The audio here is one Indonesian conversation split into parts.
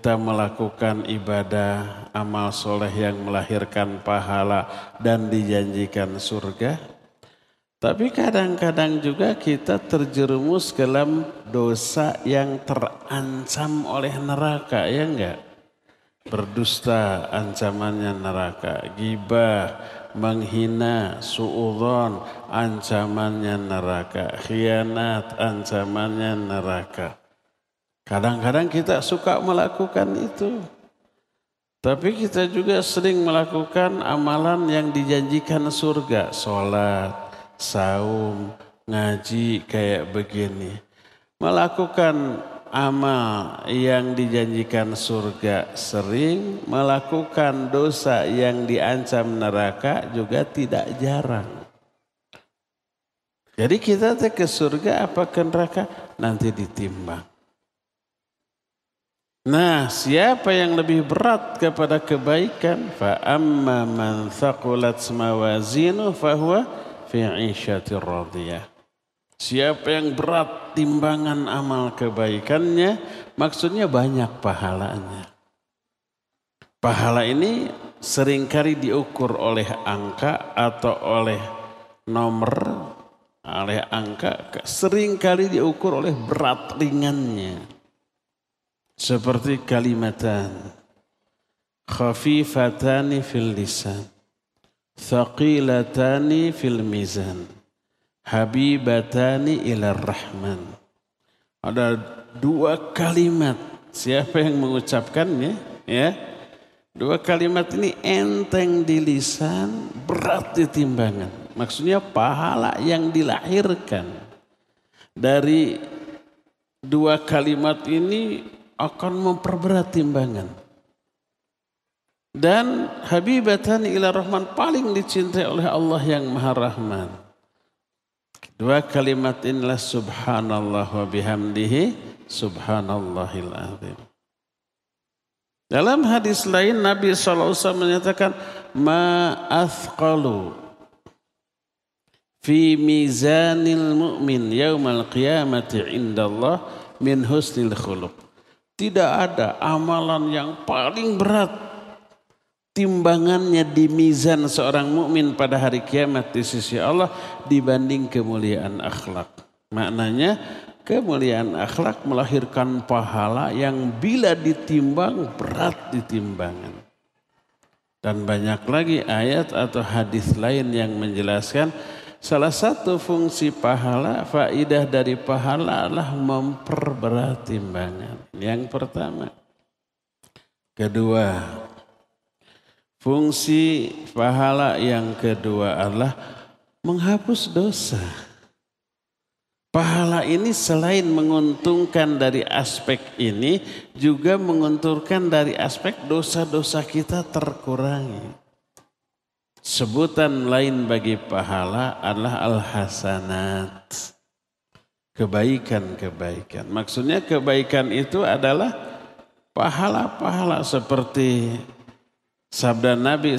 kita melakukan ibadah, amal soleh yang melahirkan pahala dan dijanjikan surga. Tapi kadang-kadang juga kita terjerumus dalam dosa yang terancam oleh neraka, ya enggak? Berdusta ancamannya neraka, ghibah, menghina, suudzon ancamannya neraka, khianat ancamannya neraka. Kadang-kadang kita suka melakukan itu. Tapi kita juga sering melakukan amalan yang dijanjikan surga, sholat, saum, ngaji kayak begini. Melakukan amal yang dijanjikan surga sering, melakukan dosa yang diancam neraka juga tidak jarang. Jadi kita ke surga apa ke neraka nanti ditimbang. Nah, siapa yang lebih berat kepada kebaikan? Fa amma man thaqulat mawazinu fahuwa fi 'ishatir radiyah. Siapa yang berat timbangan amal kebaikannya, maksudnya banyak pahalanya. Pahala ini seringkali diukur oleh angka atau oleh nomor, oleh angka, seringkali diukur oleh berat ringannya. Seperti kalimatan khafifatani fil lisan, thaqilatani fil mizan, habibatani ilar rahman. Ada dua kalimat, siapa yang mengucapkannya? Ya, dua kalimat ini enteng di lisan, berat di timbangan. Maksudnya pahala yang dilahirkan dari dua kalimat ini akan memperberat timbangan. Dan habibatan ila rahman, paling dicintai oleh Allah yang Maha Rahman. Dua kalimat inilah subhanallah wa bihamdihi subhanallahil azim. Dalam hadis lain Nabi SAW menyatakan ma athqalu fi mizanil mu'min yaumal qiyamati indallah min husnil khuluq. Tidak ada amalan yang paling berat timbangannya di mizan seorang mukmin pada hari kiamat di sisi Allah dibanding kemuliaan akhlak. Maknanya kemuliaan akhlak melahirkan pahala yang bila ditimbang berat di timbangan. Dan banyak lagi ayat atau hadis lain yang menjelaskan salah satu fungsi pahala, faidah dari pahala adalah memperberat timbangan. Yang pertama. Kedua, fungsi pahala yang kedua adalah menghapus dosa. Pahala ini selain menguntungkan dari aspek ini, juga menguntungkan dari aspek dosa-dosa kita terkurangi. Sebutan lain bagi pahala adalah al-hasanat. Kebaikan-kebaikan. Maksudnya kebaikan itu adalah pahala-pahala seperti sabda Nabi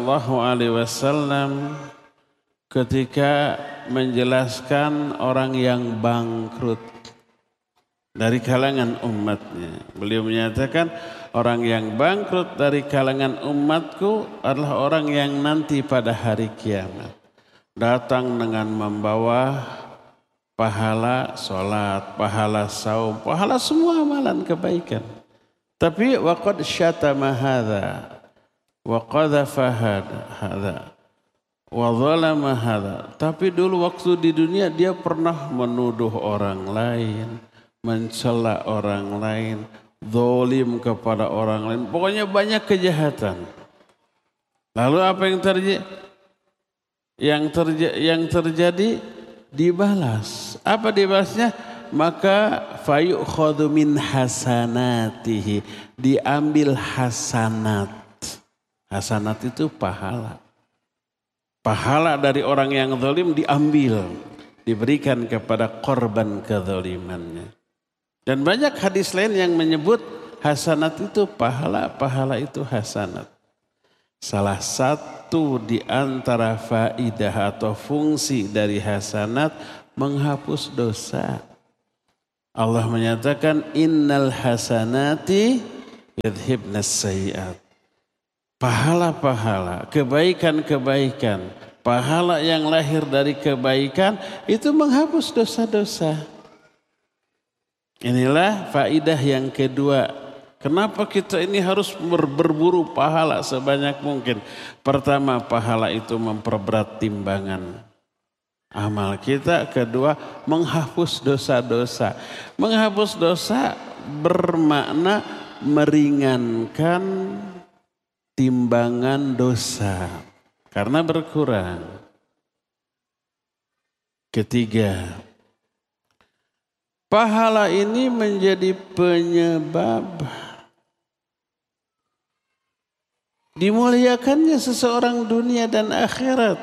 SAW ketika menjelaskan orang yang bangkrut dari kalangan umatnya. Beliau menyatakan orang yang bangkrut dari kalangan umatku adalah orang yang nanti pada hari kiamat datang dengan membawa pahala sholat, pahala saum, pahala semua amalan kebaikan. Tapi waqad syatama hadza wa qadhafa hadza wa zalama hadza. Tapi dulu waktu di dunia dia pernah menuduh orang lain, mencela orang lain, zalim kepada orang lain. Pokoknya banyak kejahatan. Lalu apa yang terjadi? Yang terjadi dibalas. Apa dibalasnya? Maka fayukhadhu min hasanatihi. Diambil hasanat. Hasanat itu pahala. Pahala dari orang yang zalim diambil. Diberikan kepada korban kezalimannya. Dan banyak hadis lain yang menyebut hasanat itu pahala, pahala itu hasanat. Salah satu di antara faidah atau fungsi dari hasanat menghapus dosa. Allah menyatakan innal hasanati yadhibnas sayyi'at. Pahala-pahala, kebaikan-kebaikan, pahala yang lahir dari kebaikan itu menghapus dosa-dosa. Inilah faidah yang kedua. Kenapa kita ini harus berburu pahala sebanyak mungkin? Pertama, pahala itu memperberat timbangan amal kita. Kedua, menghapus dosa-dosa. Menghapus dosa bermakna meringankan timbangan dosa karena berkurang. Ketiga, pahala ini menjadi penyebab dimuliakannya seseorang dunia dan akhirat.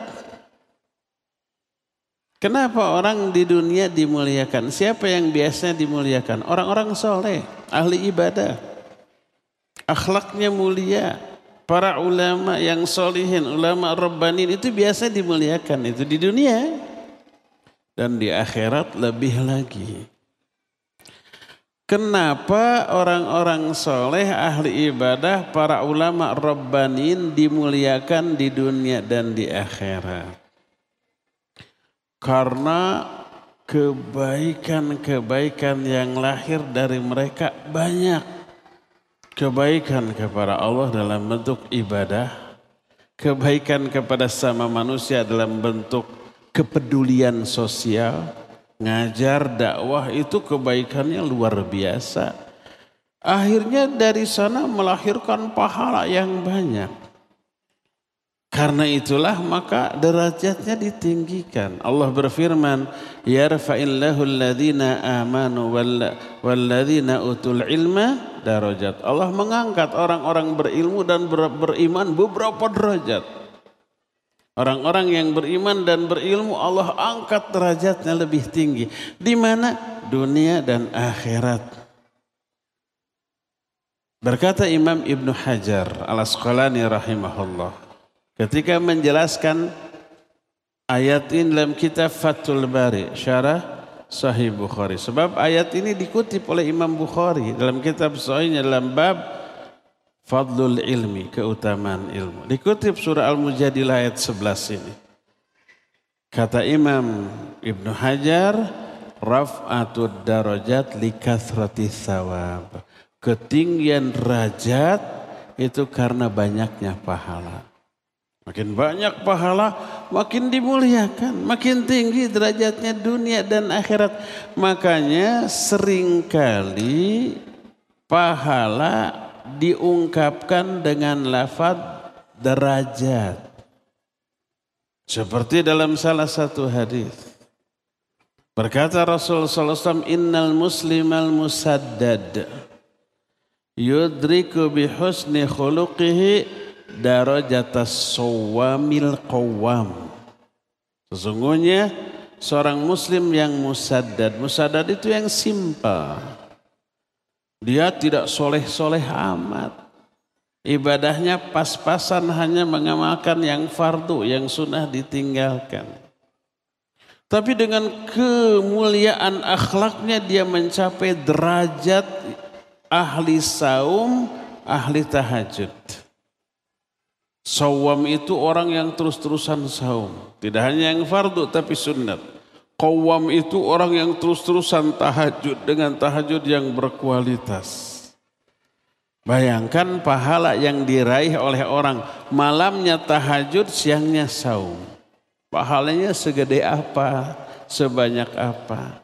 Kenapa orang di dunia dimuliakan? Siapa yang biasanya dimuliakan? Orang-orang soleh, ahli ibadah, akhlaknya mulia. Para ulama yang solihin, ulama rabbanin itu biasa dimuliakan itu di dunia. Dan di akhirat lebih lagi. Kenapa orang-orang soleh, ahli ibadah, para ulama rabbanin dimuliakan di dunia dan di akhirat? Karena kebaikan-kebaikan yang lahir dari mereka banyak. Kebaikan kepada Allah dalam bentuk ibadah, kebaikan kepada sama manusia dalam bentuk kepedulian sosial, ngajar dakwah itu kebaikannya luar biasa. Akhirnya dari sana melahirkan pahala yang banyak. Karena itulah maka derajatnya ditinggikan. Allah berfirman, yarfa'illahu alladhina amanu walladzina utul ilma darajat. Allah mengangkat orang-orang berilmu dan beriman beberapa derajat. Orang-orang yang beriman dan berilmu Allah angkat derajatnya lebih tinggi. Di mana? Dunia dan akhirat. Berkata Imam Ibnu Hajar Al-Asqalani rahimahullah ketika menjelaskan ayat ini dalam kitab Fathul Bari, syarah Sahih Bukhari. Sebab ayat ini dikutip oleh Imam Bukhari dalam kitab Sahihnya dalam bab Fadlul Ilmi, keutamaan ilmu. Dikutip surah Al-Mujadilah ayat 11 ini. Kata Imam Ibnu Hajar, raf'atud darajat likathrati thawab. Ketinggian derajat itu karena banyaknya pahala. Makin banyak pahala, makin dimuliakan, makin tinggi derajatnya dunia dan akhirat. Makanya seringkali pahala diungkapkan dengan lafaz derajat. Seperti dalam salah satu hadis. Berkata Rasulullah SAW, innal muslimal musaddad yudriku bihusni khuluqihi darajatas sawamil qawwam. Sesungguhnya seorang muslim yang musaddad. Musaddad itu yang simpel. Dia tidak soleh-soleh amat. Ibadahnya pas-pasan, hanya mengamalkan yang fardu, yang sunnah ditinggalkan. Tapi dengan kemuliaan akhlaknya dia mencapai derajat ahli saum, ahli tahajud. Sawam itu orang yang terus-terusan saum. Tidak hanya yang fardu tapi sunat. Qawwam itu orang yang terus-terusan tahajud dengan tahajud yang berkualitas. Bayangkan pahala yang diraih oleh orang malamnya tahajud, siangnya saum. Pahalanya segede apa, sebanyak apa.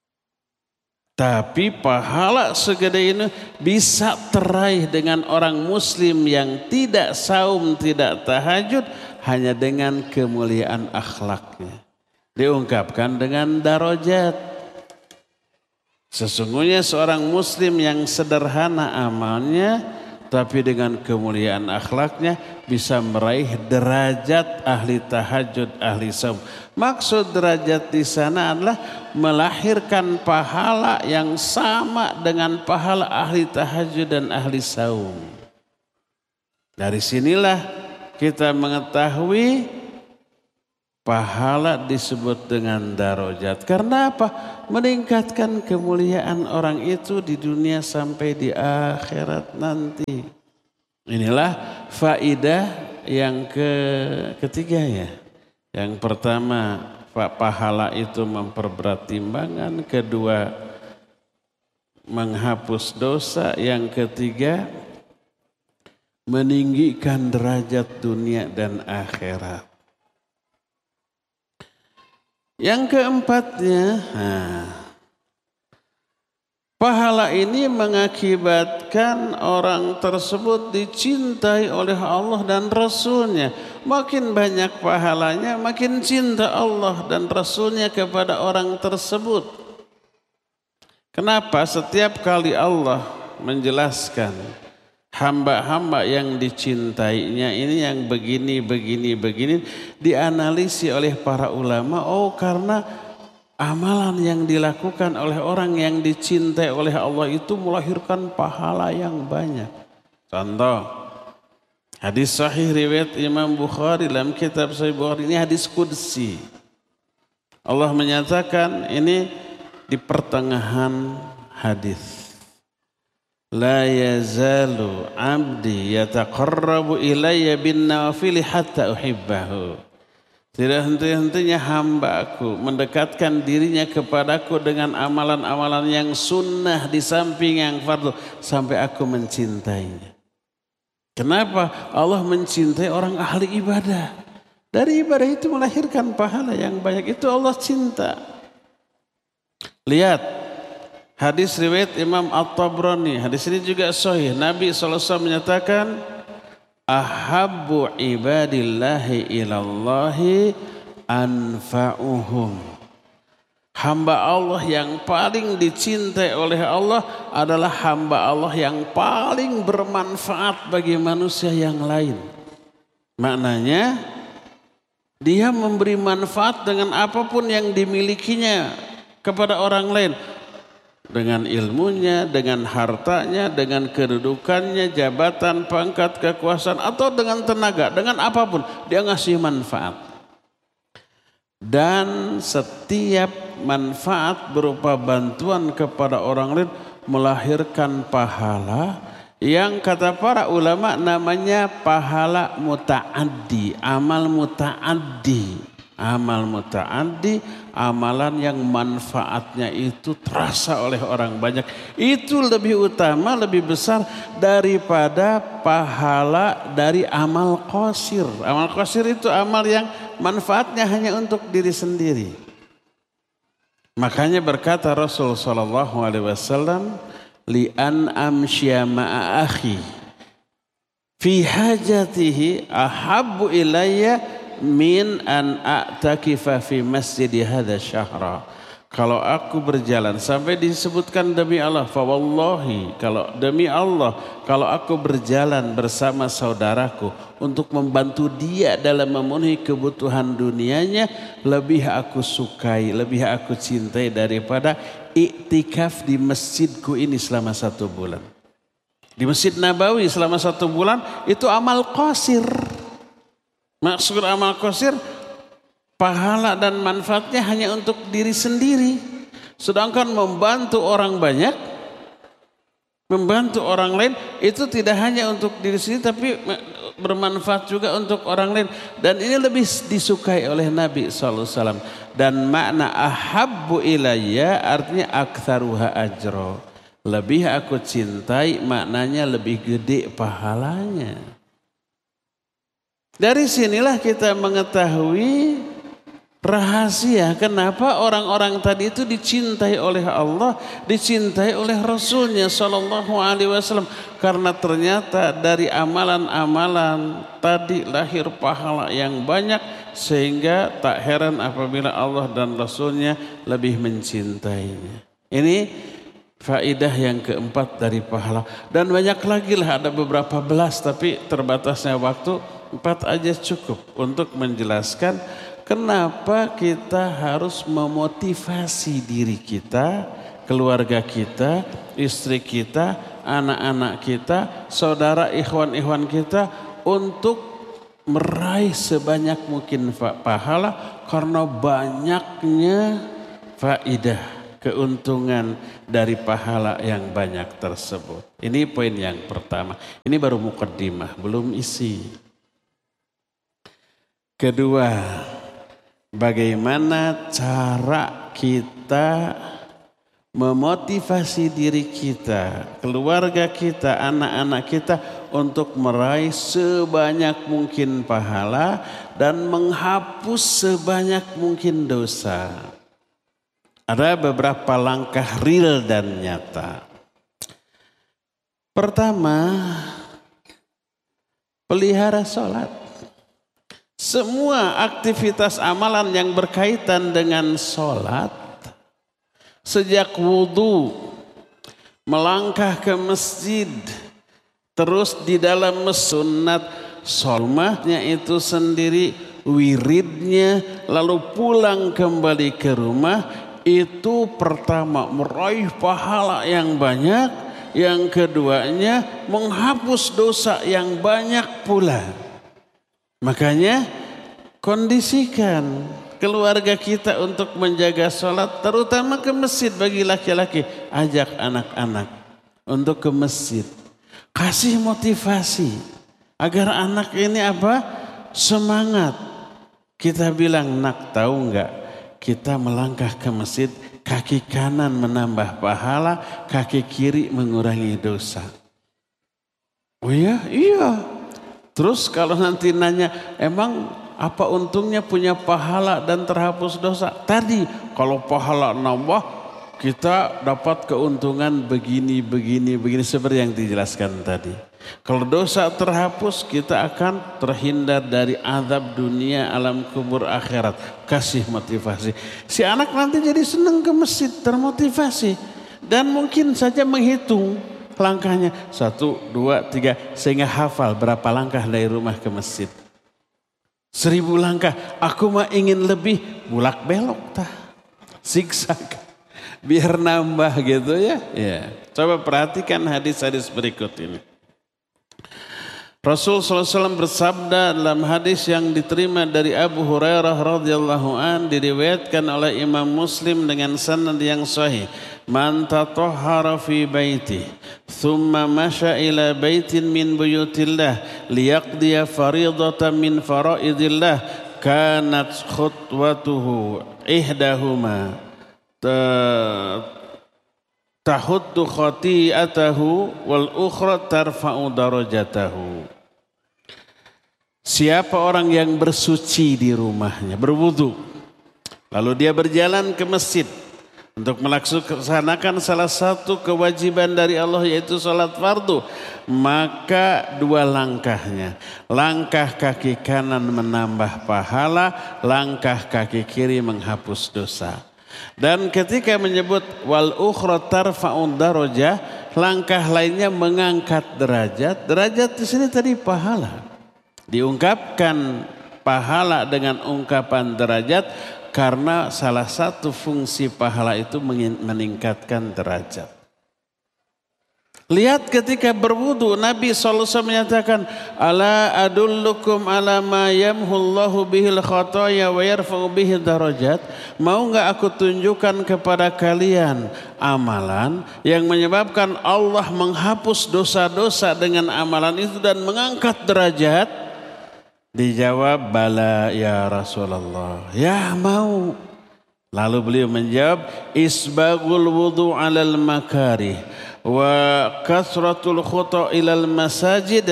Tapi pahala segede ini bisa teraih dengan orang muslim yang tidak saum, tidak tahajud, hanya dengan kemuliaan akhlaknya. Diungkapkan dengan darajat. Sesungguhnya seorang muslim yang sederhana amalnya, tapi dengan kemuliaan akhlaknya bisa meraih derajat ahli tahajud, ahli saum. Maksud derajat di sana adalah melahirkan pahala yang sama dengan pahala ahli tahajud dan ahli saum. Dari sinilah kita mengetahui pahala disebut dengan darajat. Karena apa? Meningkatkan kemuliaan orang itu di dunia sampai di akhirat nanti. Inilah faidah yang ketiga ya. Yang pertama, pahala itu memperberat timbangan. Kedua, menghapus dosa. Yang ketiga, meninggikan derajat dunia dan akhirat. Yang keempatnya, pahala ini mengakibatkan orang tersebut dicintai oleh Allah dan Rasulnya. Makin banyak pahalanya, makin cinta Allah dan Rasulnya kepada orang tersebut. Kenapa setiap kali Allah menjelaskan hamba-hamba yang dicintainya ini yang begini, dianalisis oleh para ulama. Oh, karena amalan yang dilakukan oleh orang yang dicintai oleh Allah itu melahirkan pahala yang banyak. Contoh, hadis sahih riwayat Imam Bukhari dalam kitab Sahih Bukhari, ini hadis qudsi. Allah menyatakan ini di pertengahan hadis. La yazalu abdi yataqarrabu ilayya bin nawafili hatta uhibbahu. Tidak henti-hentinya hambaku mendekatkan dirinya kepadaku dengan amalan-amalan yang sunnah di samping yang fardu sampai aku mencintainya. Kenapa? Allah mencintai orang ahli ibadah. Dari ibadah itu melahirkan pahala yang banyak. Itu Allah cinta. Lihat. Hadis riwayat Imam At-Tabrani. Hadis ini juga sahih. Nabi SAW menyatakan, ahabbu ibadillahi ilallahi anfa'uhum. Hamba Allah yang paling dicintai oleh Allah adalah hamba Allah yang paling bermanfaat bagi manusia yang lain. Maknanya, dia memberi manfaat dengan apapun yang dimilikinya kepada orang lain. Dengan ilmunya, dengan hartanya, dengan kedudukannya, jabatan, pangkat, kekuasaan, atau dengan tenaga, dengan apapun. Dia ngasih manfaat. Dan setiap manfaat berupa bantuan kepada orang lain melahirkan pahala yang kata para ulama namanya pahala muta'addi, amal muta'addi. Amal muta'addi, amalan yang manfaatnya itu terasa oleh orang banyak. Itu lebih utama, lebih besar daripada pahala dari amal qasir. Amal qasir itu amal yang manfaatnya hanya untuk diri sendiri. Makanya berkata Rasul SAW, li'an amsya ma'a akhi fi hajatihi ahabbu ilayya min an a'takifa fi masjid hadha syahra. Kalau aku berjalan sampai disebutkan demi Allah, fa wallahi, kalau demi Allah, kalau aku berjalan bersama saudaraku untuk membantu dia dalam memenuhi kebutuhan dunianya, lebih aku sukai, lebih aku cintai daripada iktikaf di masjidku ini selama 1 bulan. Di Masjid Nabawi selama 1 bulan itu amal qasir. Maksud amal qasir, pahala dan manfaatnya hanya untuk diri sendiri. Sedangkan membantu orang banyak, membantu orang lain itu tidak hanya untuk diri sendiri tapi bermanfaat juga untuk orang lain. Dan ini lebih disukai oleh Nabi SAW. Dan makna ahabbu ilayya artinya aktsaruha ajra. Lebih aku cintai maknanya lebih gede pahalanya. Dari sinilah kita mengetahui rahasia kenapa orang-orang tadi itu dicintai oleh Allah, dicintai oleh Rasulnya Sallallahu Alaihi Wasallam. Karena ternyata dari amalan-amalan tadi lahir pahala yang banyak, sehingga tak heran apabila Allah dan Rasulnya lebih mencintainya. Ini faedah yang keempat dari pahala. Dan banyak lagi lah, ada beberapa belas, tapi terbatasnya waktu. 4 aja cukup untuk menjelaskan kenapa kita harus memotivasi diri kita, keluarga kita, istri kita, anak-anak kita, saudara ikhwan-ikhwan kita untuk meraih sebanyak mungkin pahala. Karena banyaknya faidah, keuntungan dari pahala yang banyak tersebut. Ini poin yang pertama. Ini baru mukaddimah, belum isi. Kedua, bagaimana cara kita memotivasi diri kita, keluarga kita, anak-anak kita untuk meraih sebanyak mungkin pahala dan menghapus sebanyak mungkin dosa. Ada beberapa langkah real dan nyata. Pertama, pelihara sholat. Semua aktivitas amalan yang berkaitan dengan sholat, sejak wudhu, melangkah ke masjid, terus di dalam sunat, sholatnya itu sendiri, wiridnya, lalu pulang kembali ke rumah, itu pertama meraih pahala yang banyak, yang keduanya menghapus dosa yang banyak pula. Makanya kondisikan keluarga kita untuk menjaga sholat, terutama ke masjid bagi laki-laki. Ajak anak-anak untuk ke masjid. Kasih motivasi agar anak ini apa? Semangat. Kita bilang, nak tahu enggak? Kita melangkah ke masjid, kaki kanan menambah pahala, kaki kiri mengurangi dosa. Oh iya? Iya. Terus kalau nanti nanya, emang apa untungnya punya pahala dan terhapus dosa? Tadi kalau pahala nambah, kita dapat keuntungan begini seperti yang dijelaskan tadi. Kalau dosa terhapus, kita akan terhindar dari azab dunia, alam kubur, akhirat. Kasih motivasi. Si anak nanti jadi senang ke masjid, termotivasi. Dan mungkin saja menghitung langkahnya 1, 2, 3 sehingga hafal berapa langkah dari rumah ke masjid. 1000 langkah. Aku mah ingin lebih, bulak belok tah. Zigzag. Biar nambah gitu ya. Ya. Coba perhatikan hadis-hadis berikut ini. Rasul SAW bersabda dalam hadis yang diterima dari Abu Hurairah radhiyallahu an, diriwayatkan oleh Imam Muslim dengan sanad yang sahih. Man tatahhara fi baiti thumma masya ila baitin min buyutillah liyaqdiya faridatan min faraidillah kanat khutwatuhu ihdahuma tahuttu khati'atahu wal ukhra tarfa'u darajatahu. Siapa orang yang bersuci di rumahnya, berwudu, lalu dia berjalan ke masjid untuk melaksanakan salah satu kewajiban dari Allah, yaitu salat fardu, maka 2 langkahnya. Langkah kaki kanan menambah pahala, langkah kaki kiri menghapus dosa. Dan ketika menyebut wal ukhra tarfa'u darajah, langkah lainnya mengangkat derajat. Derajat di sini tadi pahala. Diungkapkan pahala dengan ungkapan derajat karena salah satu fungsi pahala itu meningkatkan derajat. Lihat ketika berwudu, Nabi SAW menyatakan, ala adullukum ala ma yamhullahu bihil khataya wa yarfa'u bihil darajat. Mau enggak aku tunjukkan kepada kalian amalan yang menyebabkan Allah menghapus dosa-dosa dengan amalan itu dan mengangkat derajat? Dijawab, bala ya Rasulullah. Ya mau. Lalu beliau menjawab, isbagul wudu alal makarih wa kasratul khuta ilal masajid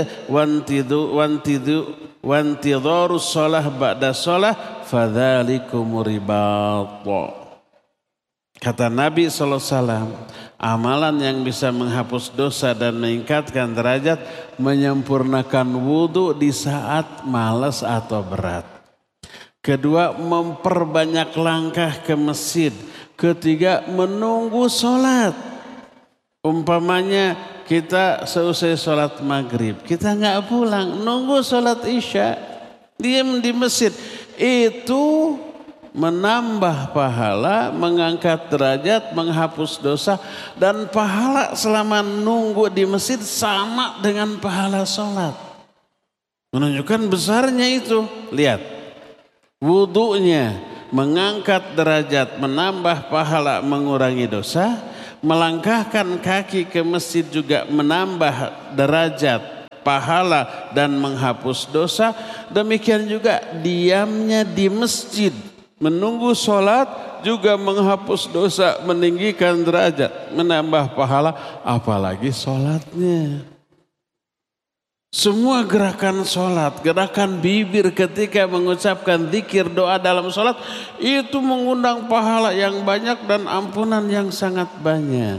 wantidharu shalah ba'da shalah fadzalikum ribat. Kata Nabi SAW, amalan yang bisa menghapus dosa dan meningkatkan derajat, menyempurnakan wudu di saat malas atau berat. Kedua, memperbanyak langkah ke masjid. Ketiga, menunggu sholat. Umpamanya kita selesai sholat maghrib, kita nggak pulang, nunggu sholat isya, diam di masjid. Itu menambah pahala, mengangkat derajat, menghapus dosa, dan pahala selama nunggu di masjid sama dengan pahala sholat. Menunjukkan besarnya itu. Lihat, wudunya mengangkat derajat, menambah pahala, mengurangi dosa. Melangkahkan kaki ke masjid juga menambah derajat, pahala dan menghapus dosa. Demikian juga diamnya di masjid menunggu sholat juga menghapus dosa, meninggikan derajat, menambah pahala, apalagi sholatnya. Semua gerakan sholat, gerakan bibir ketika mengucapkan zikir doa dalam sholat itu mengundang pahala yang banyak dan ampunan yang sangat banyak.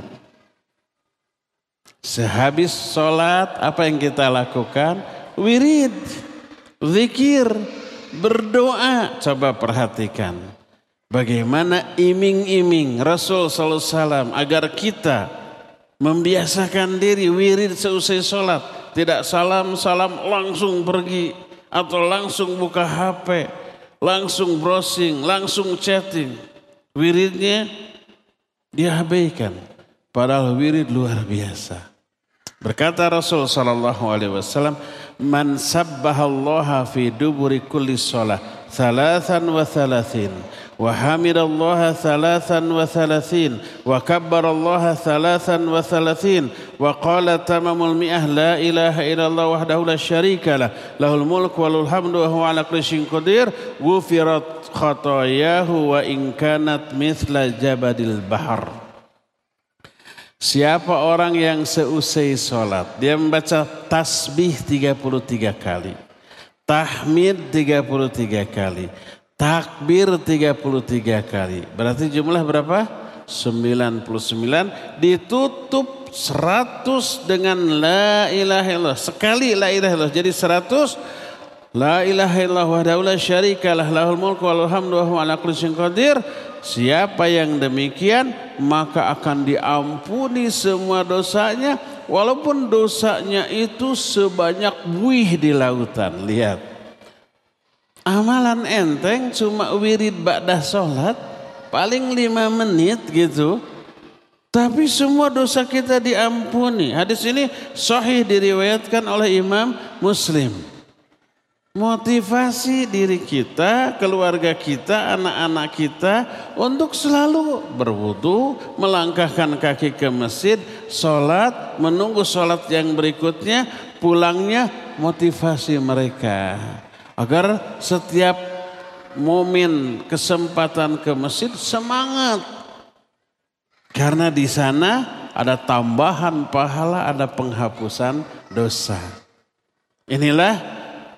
Sehabis sholat apa yang kita lakukan? Wirid, zikir, berdoa. Coba perhatikan bagaimana iming-iming Rasul sallallahu alaihi wasallam agar kita membiasakan diri wirid seusai sholat. Tidak salam-salam langsung pergi atau langsung buka HP, langsung browsing, langsung chatting. Wiridnya diabaikan. Padahal wirid luar biasa. Berkata Rasul sallallahu alaihi wasallam, "Man sabbahallaha fi duburi kulli shalah 33 wa hamidallaha 33 wa kabbarallaha 33 wa qala tamamul mi'ah la ilaha illallah wahdahu la syarika lah lahul mulku wa lahul hamdu wa huwa ala kulli syai'in qadir ghufirat khatayahu wa in kanat mithla jabadil bahar." Siapa orang yang seusai sholat dia membaca tasbih 33 kali, tahmid 33 kali, takbir 33 kali. Berarti jumlah berapa? 99. Ditutup 100 dengan la ilaha illallah. Sekali la ilaha illallah jadi 100. La ilaha illallah wahdahu la syarikalah lahul mulku wa lahul hamdu wa huwa ala kulli syai'in qadir. Siapa yang demikian maka akan diampuni semua dosanya walaupun dosanya itu sebanyak buih di lautan. Lihat. Amalan enteng cuma wirid ba'dah sholat paling 5 menit gitu. Tapi semua dosa kita diampuni. Hadis ini sahih diriwayatkan oleh Imam Muslim. Motivasi diri kita, keluarga kita, anak-anak kita untuk selalu berwudu, melangkahkan kaki ke masjid, sholat, menunggu sholat yang berikutnya, pulangnya motivasi mereka. Agar setiap momen kesempatan ke masjid semangat. Karena di sana ada tambahan pahala, ada penghapusan dosa. Inilah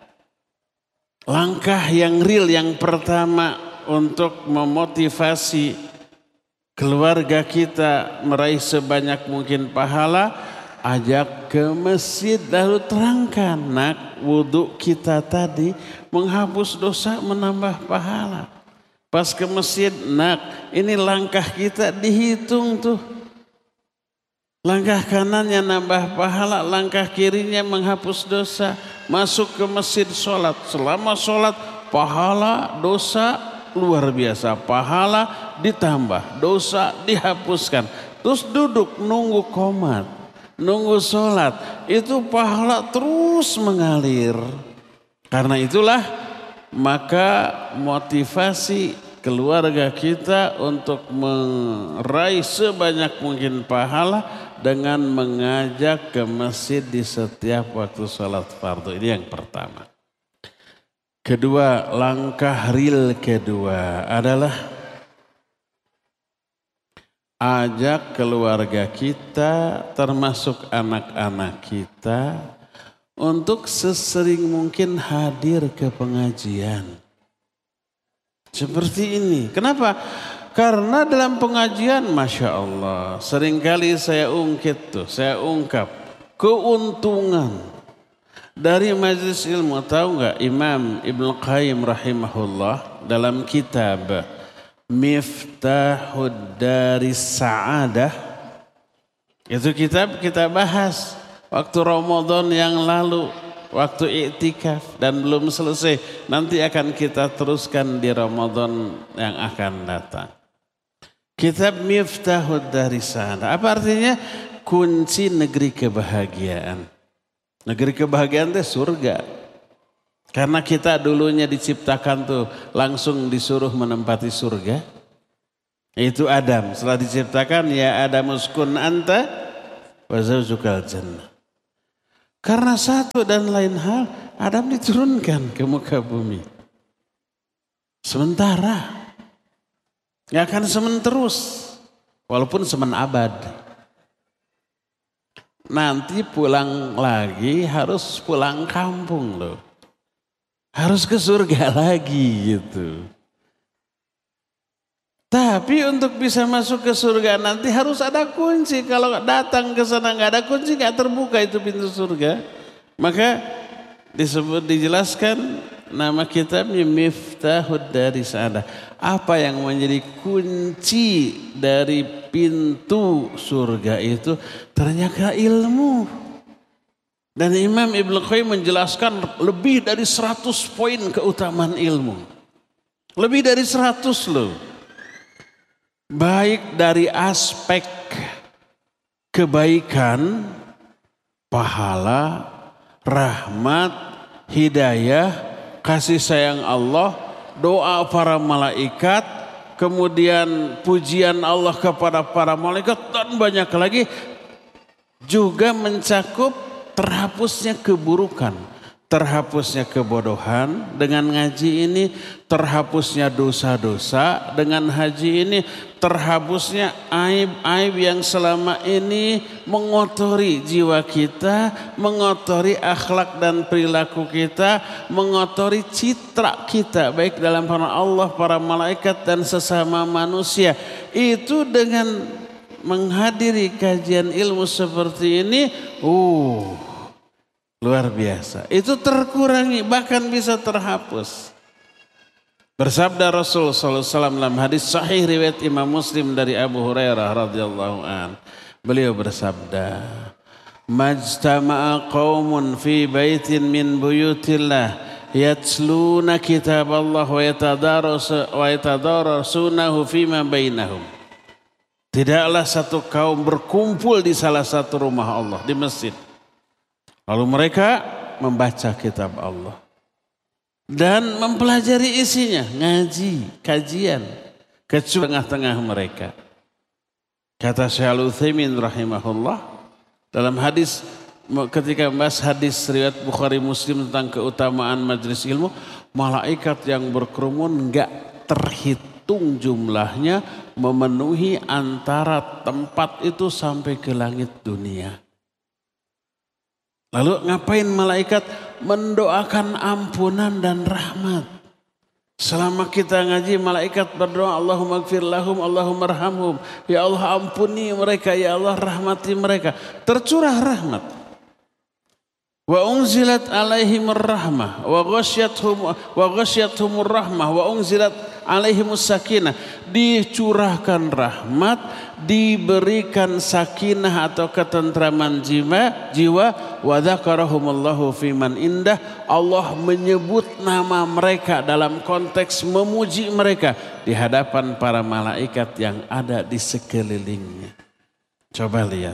langkah yang real yang pertama untuk memotivasi keluarga kita meraih sebanyak mungkin pahala. Ajak ke masjid lalu terangkan, nak, wudhu kita tadi menghapus dosa, menambah pahala. Pas ke masjid, nak, ini langkah kita dihitung tuh. Langkah kanannya nambah pahala, langkah kirinya menghapus dosa. Masuk ke masjid sholat, selama sholat pahala dosa luar biasa. Pahala ditambah, dosa dihapuskan. Terus duduk nunggu qomat, nunggu sholat. Itu pahala terus mengalir. Karena itulah maka motivasi keluarga kita untuk meraih sebanyak mungkin pahala dengan mengajak ke masjid di setiap waktu sholat fardu. Ini yang pertama. Kedua, langkah real kedua adalah ajak keluarga kita termasuk anak-anak kita untuk sesering mungkin hadir ke pengajian. Seperti ini. Kenapa? Karena dalam pengajian, Masya Allah, seringkali saya ungkap keuntungan dari majelis ilmu. Tahu nggak Imam Ibnu Qayyim rahimahullah dalam kitab Miftahud Daris Sa'adah, itu kitab kita bahas waktu Ramadan yang lalu, waktu iktikaf dan belum selesai. Nanti akan kita teruskan di Ramadan yang akan datang. Kitab Miftahud Daris Sa'adah. Apa artinya? Kunci negeri kebahagiaan. Negeri kebahagiaan itu surga. Karena kita dulunya diciptakan tuh langsung disuruh menempati surga. Itu Adam. Setelah diciptakan ya Adam uskun anta wa zawjukal jannah. Karena satu dan lain hal Adam diturunkan ke muka bumi. Sementara. Gak akan semen terus. Walaupun semen abad. Nanti pulang lagi harus pulang kampung loh. Harus ke surga lagi gitu. Tapi untuk bisa masuk ke surga nanti harus ada kunci. Kalau datang ke sana nggak ada kunci, nggak terbuka itu pintu surga. Maka dijelaskan nama kitabnya Miftahud Daris Sa'adah. Apa yang menjadi kunci dari pintu surga itu ternyata ilmu. Dan Imam Ibnu Qayyim menjelaskan lebih dari 100 poin keutamaan ilmu. Lebih dari 100 loh. Baik dari aspek kebaikan, pahala, rahmat, hidayah, kasih sayang Allah, doa para malaikat, kemudian pujian Allah kepada para malaikat dan banyak lagi. Juga mencakup terhapusnya keburukan, terhapusnya kebodohan dengan ngaji ini, terhapusnya dosa-dosa dengan haji ini, terhapusnya aib-aib yang selama ini mengotori jiwa kita, mengotori akhlak dan perilaku kita, mengotori citra kita baik dalam pandangan Allah, para malaikat dan sesama manusia. Itu dengan menghadiri kajian ilmu seperti ini, luar biasa. Itu terkurangi, bahkan bisa terhapus. Bersabda Rasul sallallahu alaihi wasallam dalam hadis sahih riwayat Imam Muslim dari Abu Hurairah radhiyallahu an. Beliau bersabda, "Majtama'a qaumun fi baitin min buyutillah yatluna kitab Allah wa yatadarasunahu fima bainahum." Tidaklah satu kaum berkumpul di salah satu rumah Allah, di masjid. Lalu mereka membaca kitab Allah. Dan mempelajari isinya, ngaji, kajian. Ke tengah-tengah mereka. Kata Syekh Al-Utsaimin rahimahullah. Dalam hadis, ketika membahas hadis riwayat Bukhari Muslim tentang keutamaan majelis ilmu. Malaikat yang berkerumun enggak terhitung jumlahnya. Memenuhi antara tempat itu sampai ke langit dunia. Lalu ngapain malaikat? Mendoakan ampunan dan rahmat. Selama kita ngaji malaikat berdoa Allahumma gfir lahum, Allahumma arhamhum. Ya Allah ampuni mereka, ya Allah rahmati mereka. Tercurah rahmat. Wa unzilat alaihimur rahmah wa ghasyyathumur rahmah wa unzilat alaihimus sakinah. Dicurahkan rahmat, diberikan sakinah atau ketentraman jiwa, wa dzakarahumullahu fiman indah. Allah menyebut nama mereka dalam konteks memuji mereka di hadapan para malaikat yang ada di sekelilingnya. Coba lihat.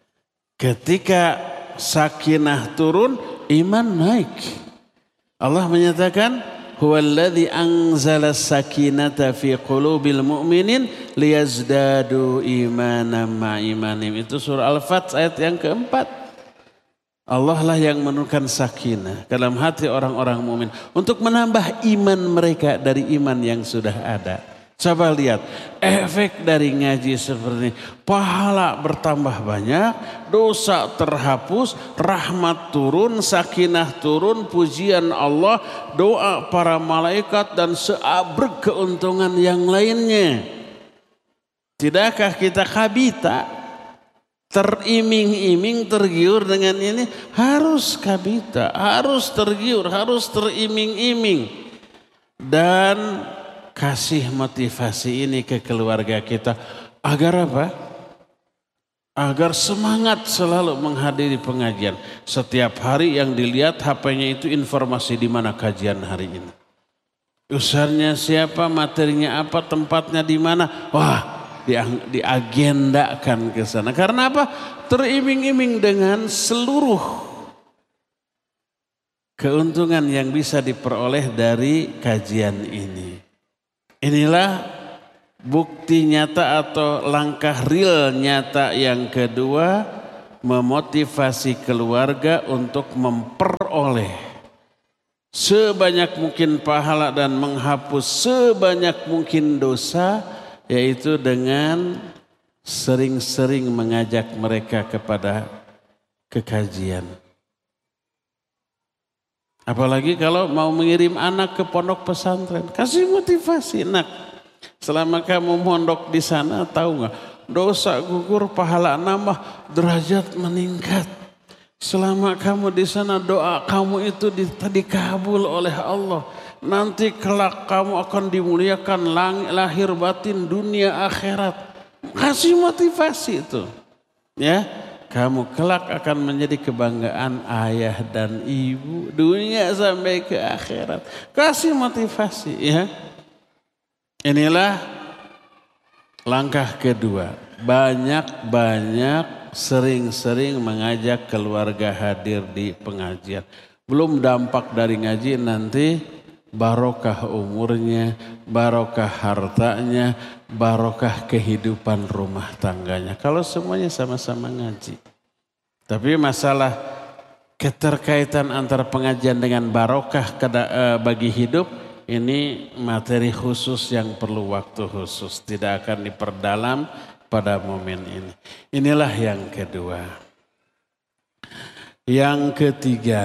Ketika sakinah turun, iman naik. Allah menyatakan, "Huwallazi anzala sakinata fi qulubil mu'minin liyazdadu imanan ma'imanim." Itu surah Al-Fath ayat yang keempat. Allah lah yang menurunkan sakinah ke dalam hati orang-orang mukmin untuk menambah iman mereka dari iman yang sudah ada. Coba lihat efek dari ngaji seperti ini. Pahala bertambah banyak, dosa terhapus, rahmat turun, sakinah turun, pujian Allah, doa para malaikat dan seabrek keuntungan yang lainnya. Tidakkah kita kabita, teriming-iming, tergiur dengan ini? Harus kabita, harus tergiur, harus teriming-iming. Dan kasih motivasi ini ke keluarga kita. Agar apa? Agar semangat selalu menghadiri pengajian. Setiap hari yang dilihat HP-nya itu informasi di mana kajian hari ini. Usahanya siapa, materinya apa, tempatnya di mana. Wah, diagendakan ke sana. Karena apa? Teriming-iming dengan seluruh keuntungan yang bisa diperoleh dari kajian ini. Inilah bukti nyata atau langkah real nyata yang kedua, memotivasi keluarga untuk memperoleh sebanyak mungkin pahala dan menghapus sebanyak mungkin dosa, yaitu dengan sering-sering mengajak mereka kepada kekajian. Apalagi kalau mau mengirim anak ke pondok pesantren, kasih motivasi, nak. Selama kamu mondok di sana, tahu nggak? Dosa gugur, pahala nambah, derajat meningkat. Selama kamu di sana, doa kamu itu dikabul oleh Allah. Nanti kelak kamu akan dimuliakan lahir batin dunia akhirat. Kasih motivasi itu, ya. Kamu kelak akan menjadi kebanggaan ayah dan ibu dunia sampai ke akhirat. Kasih motivasi, ya. Inilah langkah kedua. Banyak-banyak sering-sering mengajak keluarga hadir di pengajian. Belum dampak dari ngaji, nanti barokah umurnya, barokah hartanya, barokah kehidupan rumah tangganya. Kalau semuanya sama-sama ngaji. Tapi masalah keterkaitan antara pengajian dengan barokah bagi hidup, ini materi khusus yang perlu waktu khusus. Tidak akan diperdalam pada momen ini. Inilah yang kedua. Yang ketiga,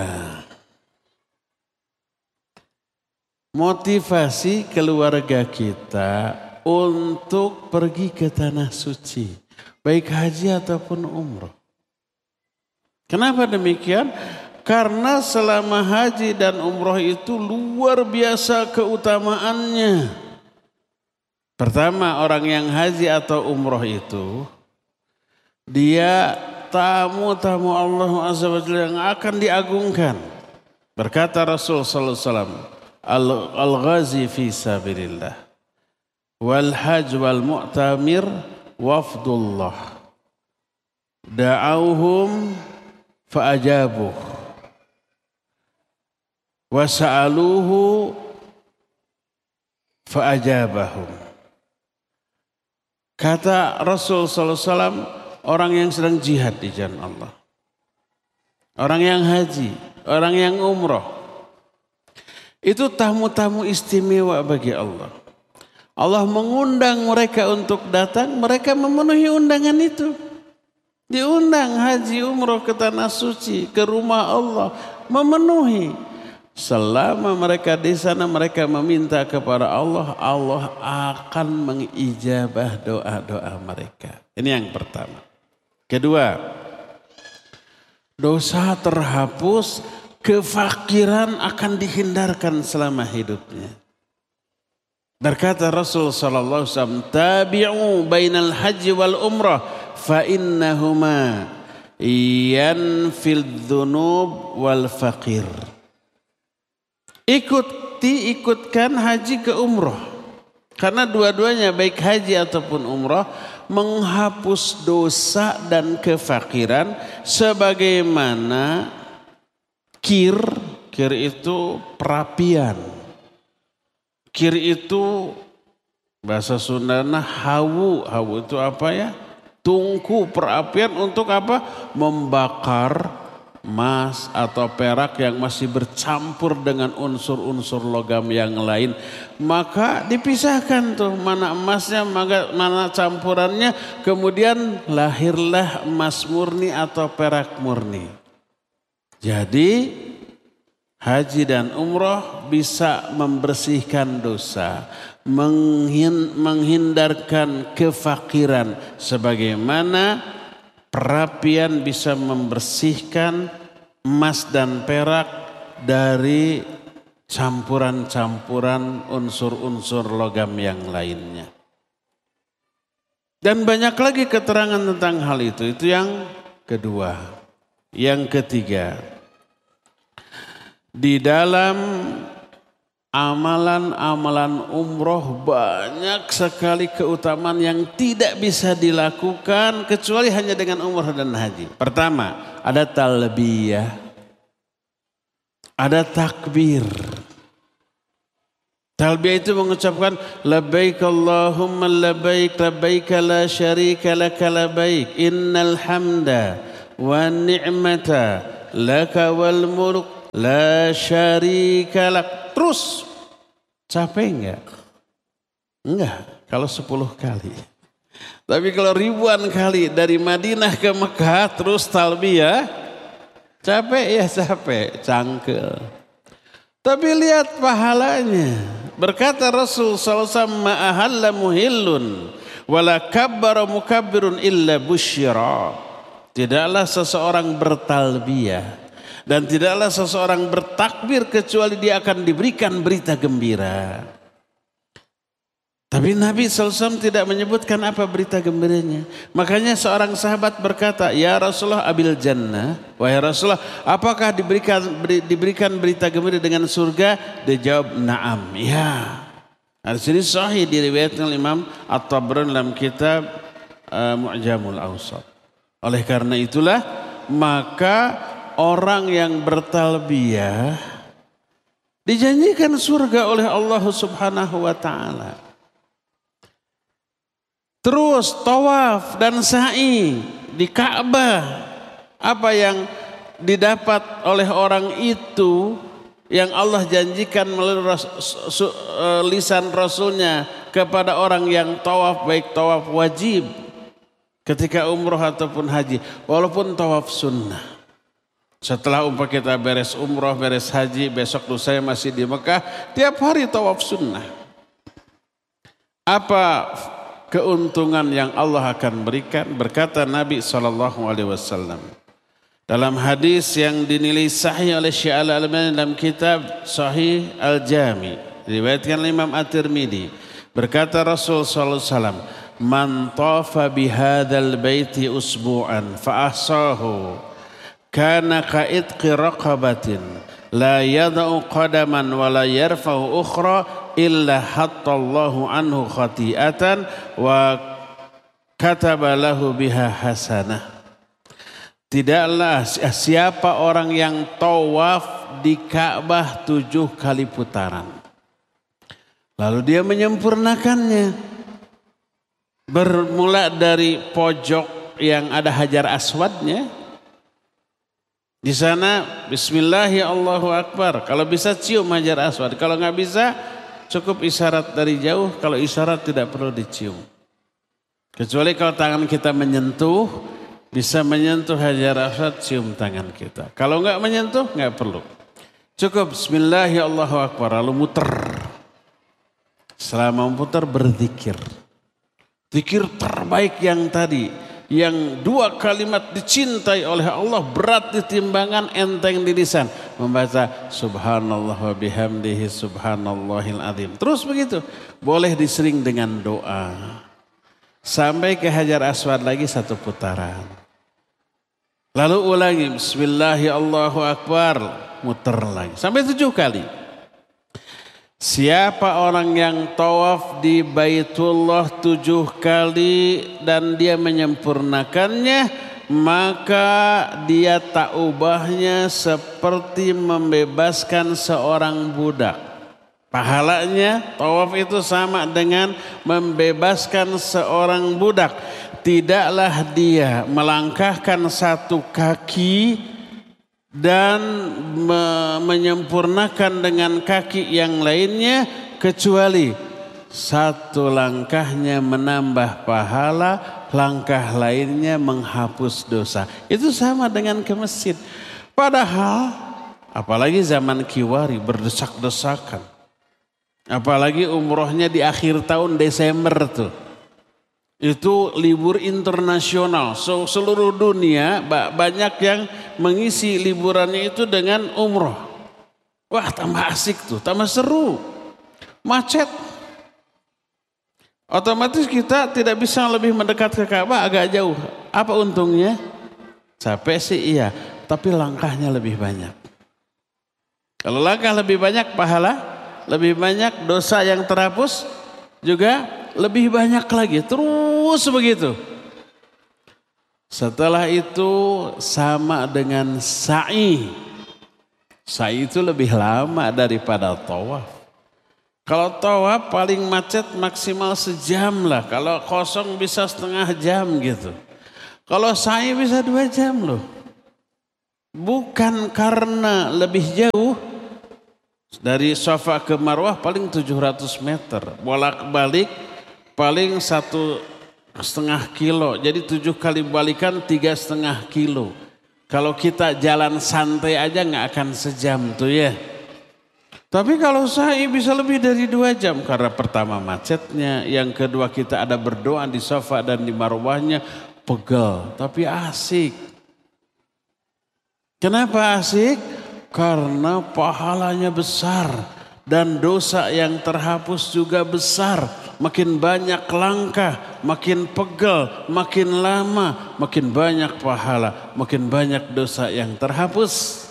motivasi keluarga kita untuk pergi ke tanah suci, baik haji ataupun umroh. Kenapa demikian? Karena selama haji dan umroh itu luar biasa keutamaannya. Pertama, orang yang haji atau umroh itu, dia tamu-tamu Allah Azza wa Jalla yang akan diagungkan. Berkata Rasul sallallahu alaihi wasallam, al-ghazi fi sabilillah wal hajj wal mu'tamir wafdullah da'auhum fa'ajabuh wa sa'aluhu fa'ajabahum. Kata Rasul sallallahu alaihi wasallam, orang yang sedang jihad di jalan Allah, orang yang haji, orang yang umroh, itu tamu-tamu istimewa bagi Allah. Allah mengundang mereka untuk datang, mereka memenuhi undangan itu. Diundang haji umroh ke tanah suci, ke rumah Allah, memenuhi. Selama mereka di sana, mereka meminta kepada Allah, Allah akan mengijabah doa-doa mereka. Ini yang pertama. Kedua, dosa terhapus, kefakiran akan dihindarkan selama hidupnya. Berkata Rasul sallallahu alaihi wasallam, tabi'u bainal haji wal umrah fa innahuma yanfil dzunub wal faqir. Ikutkan haji ke umrah. Karena dua-duanya baik haji ataupun umrah menghapus dosa dan kefakiran sebagaimana kir itu perapian. Kir itu bahasa Sundana hawu itu apa ya? Tungku perapian untuk apa? Membakar emas atau perak yang masih bercampur dengan unsur-unsur logam yang lain. Maka dipisahkan tuh mana emasnya, mana campurannya. Kemudian lahirlah emas murni atau perak murni. Jadi haji dan umroh bisa membersihkan dosa, menghindarkan kefakiran, sebagaimana perapian bisa membersihkan emas dan perak dari campuran-campuran unsur-unsur logam yang lainnya. Dan banyak lagi keterangan tentang hal itu. Itu yang kedua. Yang ketiga, di dalam amalan-amalan umroh banyak sekali keutamaan yang tidak bisa dilakukan kecuali hanya dengan umroh dan haji. Pertama, ada talbiyah. ada takbir. Talbiyah itu mengucapkan labbaik Allahumma labbaik labbaik la syarika laka labbaik innal hamda wan ni'mata laka wal mulk la syarika lak. Terus capek enggak? Enggak, kalau 10 kali. Tapi kalau ribuan kali dari Madinah ke Mekah terus talbiyah, capek ya capek, cangkel. Tapi lihat pahalanya. Berkata Rasul SAW, ma'ahalla muhillun wala kabbara mukabbirun illa busyira. Tidaklah seseorang bertalbiyah dan tidaklah seseorang bertakbir kecuali dia akan diberikan berita gembira. Tapi Nabi SAW tidak menyebutkan apa berita gembiranya. Makanya seorang sahabat berkata, ya Rasulullah abil jannah. Wahai Rasulullah, apakah diberikan berita gembira dengan surga? Dia jawab, na'am. Ya. Di sini sahih diriwayatkan Imam At-Tabrani dalam kitab Mu'jamul Awsat. Oleh karena itulah, maka orang yang bertalbiyah dijanjikan surga oleh Allah Subhanahu wa ta'ala. Terus tawaf dan sa'i di Ka'bah. Apa yang didapat oleh orang itu yang Allah janjikan melalui lisan Rasulnya kepada orang yang tawaf, baik tawaf wajib ketika umroh ataupun haji, walaupun tawaf sunnah. Setelah kita beres umroh, beres haji, besok lusa masih di Mekah, tiap hari tawaf sunnah. Apa keuntungan yang Allah akan berikan? Berkata Nabi SAW dalam hadis yang dinilai sahih oleh Syekh Al-Albani dalam kitab Sahih Al-Jami, diriwayatkan Imam At-Tirmidzi, berkata Rasul SAW, man tafa bihadzal baiti usbu'an fa ahsahu kana ka'itqi raqabatin la yada'u qadaman wa la yarfa'u ukhra illa hattallahu anhu khati'atan wa kataba lahu biha hasanah. Tidaklah siapa orang yang tawaf di Ka'bah 7 kali putaran, lalu dia menyempurnakannya, bermula dari pojok yang ada Hajar Aswadnya. Di sana bismillah ya Allahu Akbar. Kalau bisa cium Hajar Aswad, kalau nggak bisa cukup isyarat dari jauh. Kalau isyarat tidak perlu dicium. Kecuali kalau tangan kita menyentuh, bisa menyentuh Hajar Aswad, cium tangan kita. Kalau nggak menyentuh, nggak perlu. Cukup bismillah ya Allahu Akbar, lalu muter. Selama memutar berzikir. Zikir terbaik yang tadi. Yang 2 kalimat dicintai oleh Allah, berat di timbangan, enteng di lisan. Membaca subhanallah wa bihamdihi subhanallahil azim. Terus begitu. Boleh disering dengan doa. Sampai ke Hajar Aswad lagi 1 putaran. Lalu ulangi bismillahirrahmanirrahim, muter lagi. Sampai 7 kali. Siapa orang yang tawaf di Baitullah 7 kali dan dia menyempurnakannya, maka dia tak ubahnya seperti membebaskan seorang budak. Pahalanya tawaf itu sama dengan membebaskan seorang budak. Tidaklah dia melangkahkan 1 kaki dan menyempurnakan dengan kaki yang lainnya, kecuali 1 langkahnya menambah pahala, langkah lainnya menghapus dosa. Itu sama dengan ke masjid. Padahal apalagi zaman Kiwari berdesak-desakan. Apalagi umrohnya di akhir tahun Desember tuh. Itu libur internasional, seluruh dunia banyak yang mengisi liburannya itu dengan umroh. Wah, tambah asik tuh, tambah seru, macet. Otomatis kita tidak bisa lebih mendekat ke Ka'bah, agak jauh. Apa untungnya? Capek sih iya, tapi langkahnya lebih banyak. Kalau langkah lebih banyak, pahala lebih banyak, dosa yang terhapus juga lebih banyak lagi, terus begitu. Setelah itu sama dengan sa'i. Sa'i itu lebih lama daripada tawaf. Kalau tawaf paling macet maksimal sejam lah. Kalau kosong bisa setengah jam gitu. Kalau sa'i bisa 2 jam loh. Bukan karena lebih jauh. Dari Safa ke Marwah paling 700 meter. Bolak-balik paling 1,5 kilo. Jadi 7 kali balikan 3,5 kilo. Kalau kita jalan santai aja nggak akan sejam tuh ya. Tapi kalau sa'i bisa lebih dari 2 jam. Karena pertama macetnya. Yang kedua kita ada berdoa di Safa dan di Marwahnya. Pegel tapi asik. Kenapa asik? Karena pahalanya besar dan dosa yang terhapus juga besar. Makin banyak langkah, makin pegel, makin lama, makin banyak pahala, makin banyak dosa yang terhapus.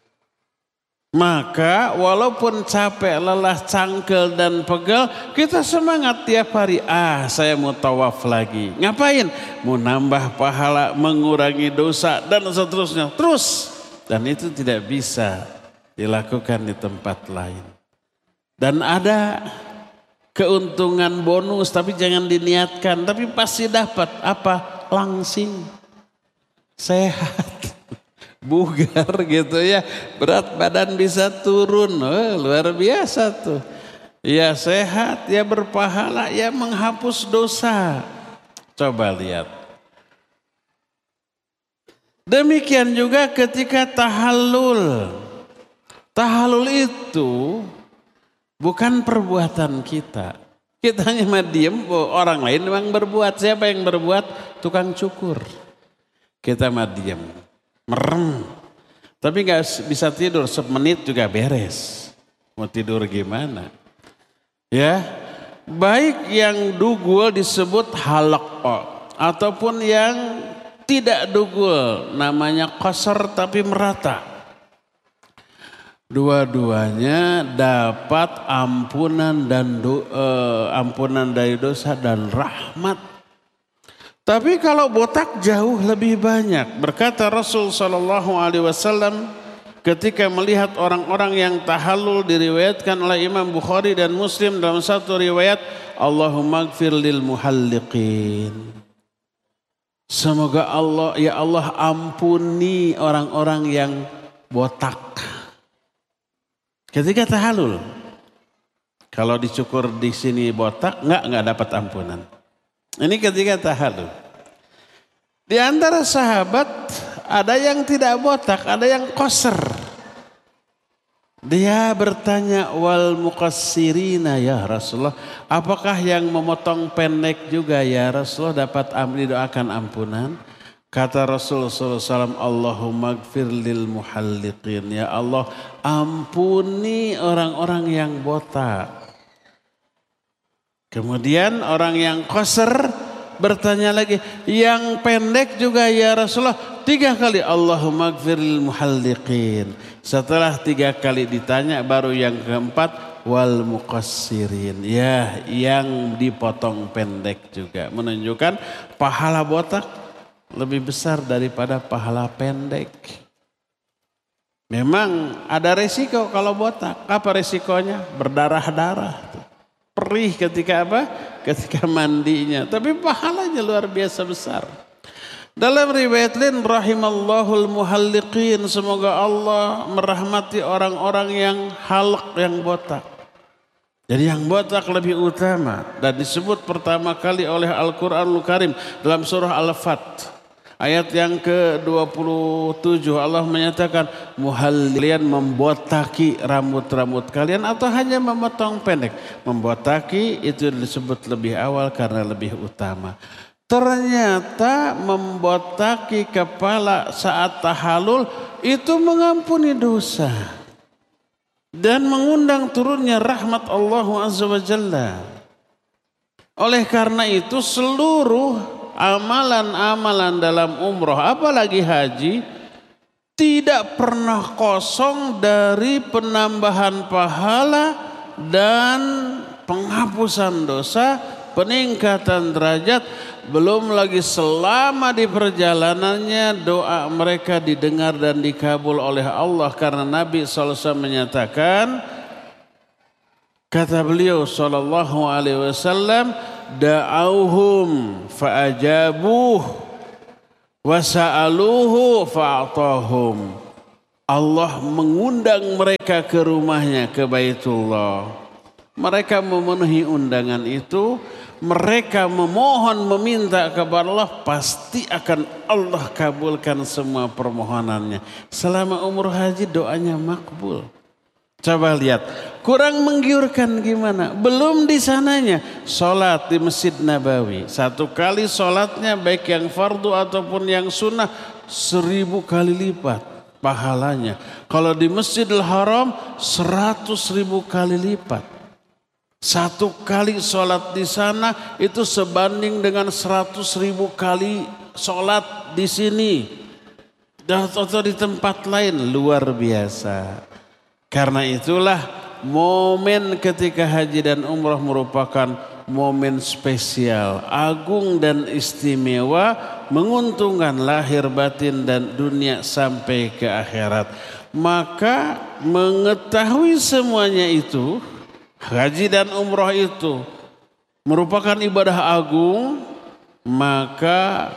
Maka walaupun capek, lelah, cangkel dan pegel, kita semangat tiap hari. Saya mau tawaf lagi. Ngapain? Mau nambah pahala, mengurangi dosa dan seterusnya. Terus. Dan itu tidak bisa dilakukan di tempat lain. Dan ada keuntungan bonus tapi jangan diniatkan. Tapi pasti dapat apa? Langsing. Sehat. Bugar gitu ya. Berat badan bisa turun. Luar biasa tuh. Ya sehat, ya berpahala, ya menghapus dosa. Coba lihat. Demikian juga ketika tahallul. Tahallul itu bukan perbuatan kita. Kita hanya diam, orang lain memang berbuat. Siapa yang berbuat? Tukang cukur. Kita diam, merem. Tapi gak bisa tidur, semenit juga beres. Mau tidur gimana? Ya, baik yang dugul disebut halaq ataupun yang tidak dugul, namanya qasar tapi merata. Dua-duanya dapat ampunan dan ampunan dari dosa dan rahmat. Tapi kalau botak jauh lebih banyak. Berkata Rasul SAW ketika melihat orang-orang yang tahallul, diriwayatkan oleh Imam Bukhari dan Muslim dalam satu riwayat, Allahumma gfir lil muhalliqin. Semoga ya Allah ampuni orang-orang yang botak. Ketika tahallul, kalau dicukur di sini botak, nggak dapat ampunan. Ini ketika tahallul. Di antara sahabat ada yang tidak botak, ada yang qasar. Dia bertanya, wal muqassirina ya Rasulullah, apakah yang memotong pendek juga ya Rasulullah dapat didoakan ampunan? Kata Rasulullah SAW, Allahumma gfir lil muhalliqin. Ya Allah ampuni orang-orang yang botak. Kemudian orang yang qasar bertanya lagi, yang pendek juga ya Rasulullah. 3 kali Allahumma gfir lil muhalliqin. Setelah 3 kali ditanya baru yang keempat wal muqassirin. Ya, yang dipotong pendek juga. Menunjukkan pahala botak lebih besar daripada pahala pendek. Memang ada resiko kalau botak. Apa resikonya? Berdarah-darah. Perih ketika apa? Ketika mandinya. Tapi pahalanya luar biasa besar. Dalam riwayat lain, rahimallahul muhalliqin, semoga Allah merahmati orang-orang yang halq, yang botak. Jadi yang botak lebih utama dan disebut pertama kali oleh Al-Qur'anul Karim dalam surah Al-Fat. Ayat yang ke-27 Allah menyatakan muhalliqin, membotaki rambut-rambut kalian atau hanya memotong pendek. Membotaki itu disebut lebih awal karena lebih utama. Ternyata membotaki kepala saat tahallul itu mengampuni dosa dan mengundang turunnya rahmat Allah Azza wa Jalla. Oleh karena itu seluruh amalan-amalan dalam umroh apalagi haji tidak pernah kosong dari penambahan pahala dan penghapusan dosa, peningkatan derajat, belum lagi selama di perjalanannya doa mereka didengar dan dikabul oleh Allah. Karena Nabi SAW menyatakan, kata beliau SAW, da'auhum fa'ajabuh wasa'aluhu fa'atahum. Allah mengundang mereka ke rumahnya, ke Baitullah. Mereka memenuhi undangan itu, mereka memohon, meminta kepada Allah, pasti akan Allah kabulkan semua permohonannya. Selama umur haji doanya makbul. Coba lihat, kurang menggiurkan gimana? Belum di sananya, sholat di Masjid Nabawi. Satu kali sholatnya baik yang fardu ataupun yang sunnah 1000 kali lipat pahalanya. Kalau di Masjidil Haram 100.000 kali lipat. Satu kali sholat di sana itu sebanding dengan 100.000 kali sholat di sini. Atau di tempat lain, luar biasa. Karena itulah momen ketika haji dan umrah merupakan momen spesial, agung dan istimewa, menguntungkan lahir batin dan dunia sampai ke akhirat. Maka mengetahui semuanya itu, haji dan umrah itu merupakan ibadah agung, maka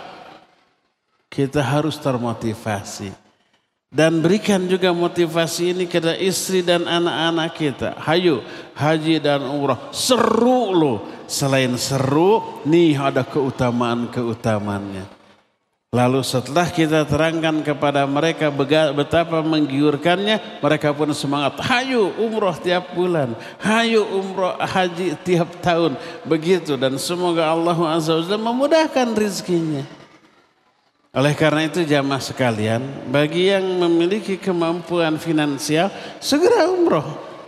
kita harus termotivasi. Dan berikan juga motivasi ini kepada istri dan anak-anak kita. Hayo haji dan umrah, seru loh. Selain seru, nih ada keutamaan-keutamaannya. Lalu setelah kita terangkan kepada mereka betapa menggiurkannya, mereka pun semangat. Hayo umrah tiap bulan, hayo umrah haji tiap tahun. Begitu, dan semoga Allah Azza wa Jalla memudahkan rezekinya. Oleh karena itu jamaah sekalian, bagi yang memiliki kemampuan finansial, segera umroh.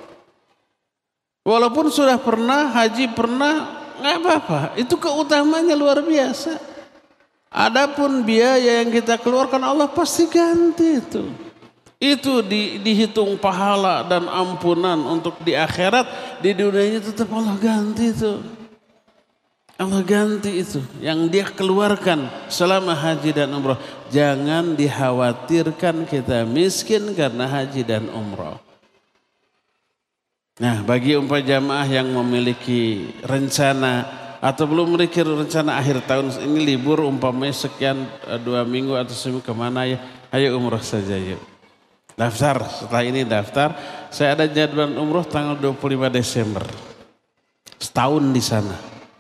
Walaupun sudah pernah, haji pernah, nggak apa-apa. Itu keutamanya luar biasa. Adapun biaya yang kita keluarkan, Allah pasti ganti itu. Itu dihitung pahala dan ampunan untuk di akhirat, di dunianya tetap Allah ganti itu. Allah ganti itu yang dia keluarkan selama haji dan umrah. Jangan dikhawatirkan kita miskin karena haji dan umrah. Nah, bagi umpah jamaah yang memiliki rencana atau belum memiliki rencana akhir tahun ini libur umpamanya sekian 2 minggu atau seminggu kemana ya, ayo umrah saja yuk. Daftar, setelah ini daftar. Saya ada jadwal umrah tanggal 25 Desember. Setahun di sana.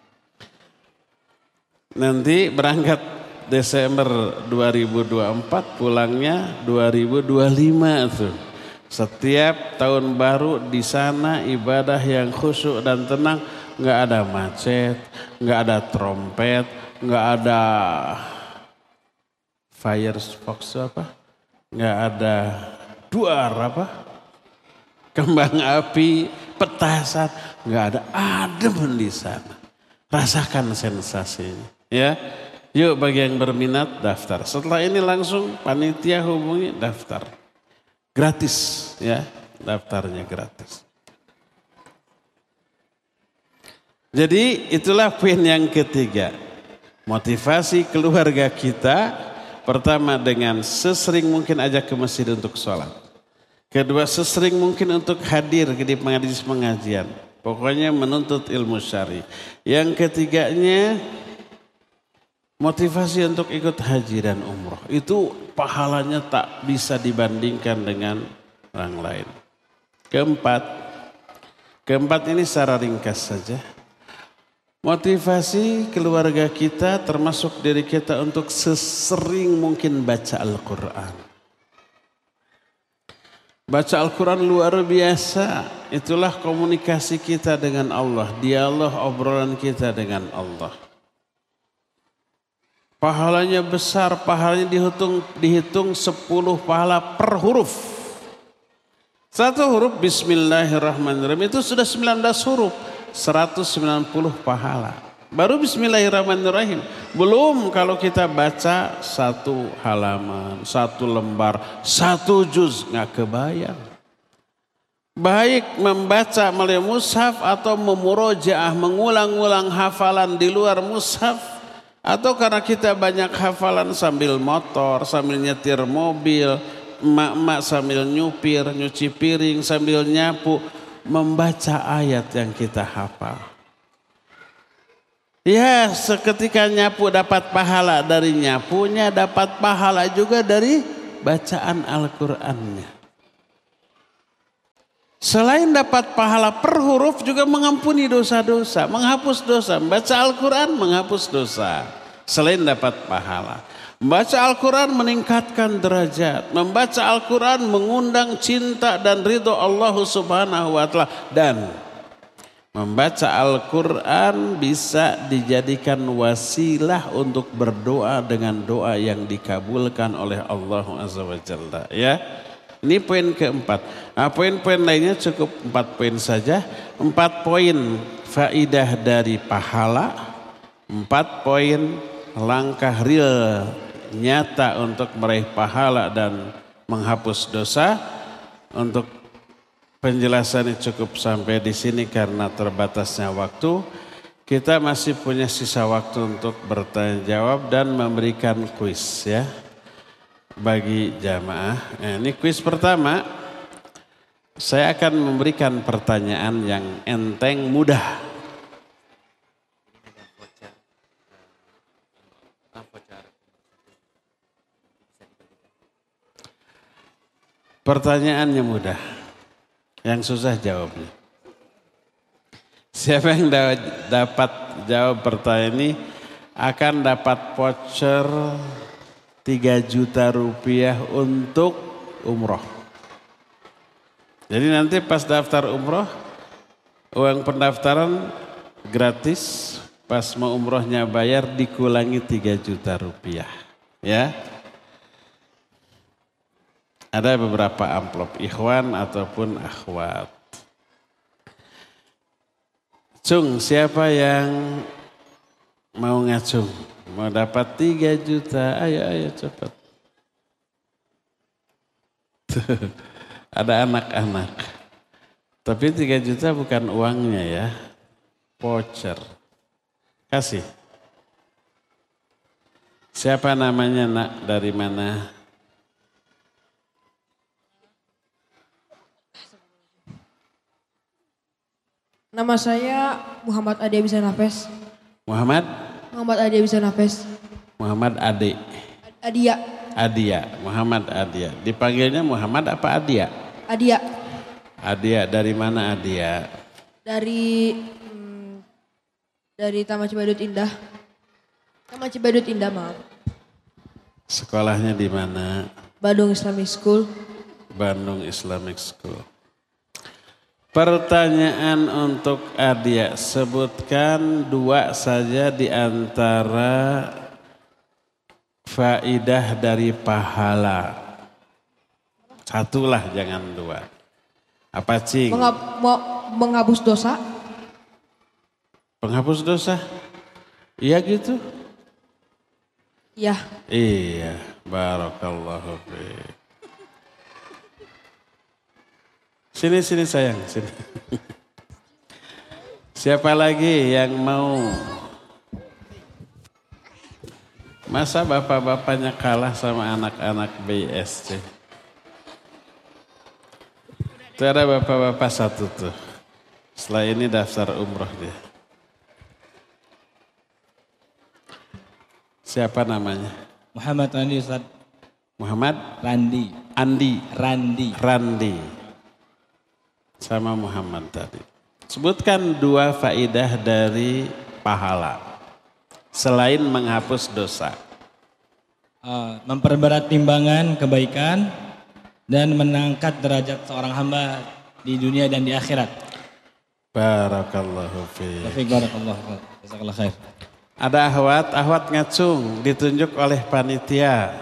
Nanti berangkat Desember 2024, pulangnya 2025 tuh. Setiap tahun baru di sana ibadah yang khusyuk dan tenang, nggak ada macet, nggak ada trompet, nggak ada firefox apa, nggak ada duar apa, kembang api, petasan, nggak ada, adem di sana. Rasakan sensasinya. Ya, yuk bagi yang berminat daftar. Setelah ini langsung panitia hubungi, daftar. Gratis ya, daftarnya gratis. Jadi itulah poin yang ketiga. Motivasi keluarga kita, pertama dengan sesering mungkin ajak ke masjid untuk sholat. Kedua, sesering mungkin untuk hadir di majelis pengajian. Pokoknya menuntut ilmu syar'i. Yang ketiganya, motivasi untuk ikut haji dan umrah. Itu pahalanya tak bisa dibandingkan dengan orang lain. Keempat ini secara ringkas saja. Motivasi keluarga kita termasuk diri kita untuk sesering mungkin baca Al-Quran. Baca Al-Quran luar biasa. Itulah komunikasi kita dengan Allah. Dialog obrolan kita dengan Allah. Pahalanya besar, pahalanya dihitung 10 pahala per huruf. Satu huruf Bismillahirrahmanirrahim itu sudah 19 huruf, 190 pahala. Baru Bismillahirrahmanirrahim. Belum kalau kita baca 1 halaman, 1 lembar, 1 juz, nggak kebayang. Baik membaca melalui mushaf atau memurojaah, mengulang-ulang hafalan di luar mushaf. Atau karena kita banyak hafalan sambil motor, sambil nyetir mobil, emak-emak sambil nyupir, nyuci piring, sambil nyapu. Membaca ayat yang kita hafal. Ya, seketika nyapu dapat pahala dari nyapunya, dapat pahala juga dari bacaan Al-Qur'annya. Selain dapat pahala per huruf juga mengampuni dosa-dosa, menghapus dosa. Membaca Al-Quran menghapus dosa. Selain dapat pahala. Membaca Al-Quran meningkatkan derajat. Membaca Al-Quran mengundang cinta dan ridho Allah Subhanahu wa Ta'ala. Dan membaca Al-Quran bisa dijadikan wasilah untuk berdoa dengan doa yang dikabulkan oleh Allah Azza wa Jalla. Ya. Ini poin keempat. Nah, poin-poin lainnya cukup 4 poin saja. 4 poin faidah dari pahala. 4 poin langkah real nyata untuk meraih pahala dan menghapus dosa. Untuk penjelasannya cukup sampai di sini karena terbatasnya waktu. Kita masih punya sisa waktu untuk bertanya jawab dan memberikan kuis ya. Bagi jamaah. Ini kuis pertama. Saya akan memberikan pertanyaan yang enteng mudah. Pertanyaannya mudah. Yang susah jawabnya. Siapa yang dapat jawab pertanyaan ini akan dapat voucher 3 juta rupiah untuk umroh. Jadi nanti pas daftar umroh, uang pendaftaran gratis, pas mau umrohnya bayar dikulangi 3 juta rupiah. Ya. Ada beberapa amplop ikhwan ataupun akhwat. Cung, siapa yang mau ngacung? Mau dapat 3 juta, ayo cepat. Ada anak-anak. Tapi 3 juta bukan uangnya ya, voucher. Kasih. Siapa namanya nak, dari mana? Nama saya Muhammad Ade Bisa Nafes. Muhammad Ade Bisa Nafes. Muhammad Ade. Adia. Adia, Muhammad Adia. Dipanggilnya Muhammad apa Adia? Adia. Adia, dari mana Adia? Dari Taman Cibadut Indah. Taman Cibadut Indah, maaf. Sekolahnya di mana? Bandung Islamic School. Bandung Islamic School. Pertanyaan untuk Adia, sebutkan 2 saja di antara faidah dari pahala. 1 lah, jangan 2. Apa Cing? Menghapus dosa. Penghapus dosa? Iya gitu? Iya. Iya, barakallahu fiik. Sini sayang, sini. Siapa lagi yang mau? Masa bapak-bapaknya kalah sama anak-anak BISC? Itu ada bapak-bapak 1 tuh. Setelah ini daftar umroh dia. Siapa namanya? Muhammad Randi Ustaz. Muhammad? Randi. Andi. Randi. Sama Muhammad tadi. Sebutkan 2 faidah dari pahala. Selain menghapus dosa. Memperberat timbangan kebaikan dan mengangkat derajat seorang hamba di dunia dan di akhirat. Barakallahu fiik. Taufik barakallah. Jazakallah khair. Ada ahwat ngacung ditunjuk oleh panitia.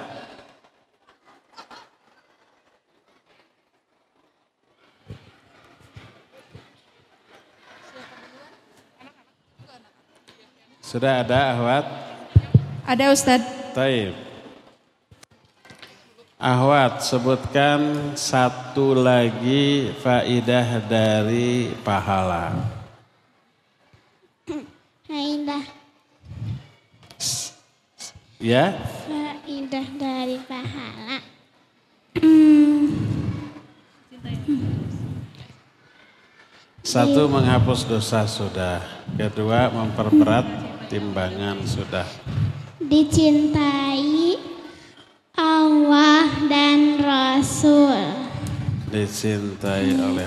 Sudah ada ahwat? Ada Ustadz. Taib. Ahwat, sebutkan satu lagi faidah dari pahala. Faidah. Ya? Faidah dari pahala. Satu, menghapus dosa sudah. Kedua, memperberat timbangan sudah. Dicintai Allah dan Rasul. Dicintai oleh